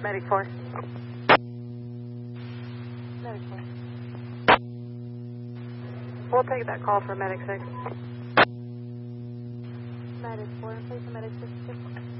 Medic 4. Medic 4. We'll take that call for Medic 6. Medic 4, in place of Medic 6.